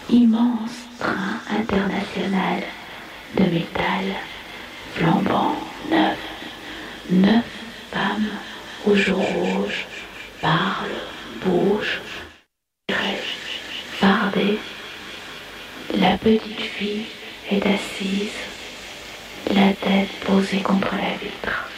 Immense train international de métal, flambant, neuf. 9 femmes aux joues rouges parlent, bougent, fardées. La petite fille est assise, la tête posée contre la vitre.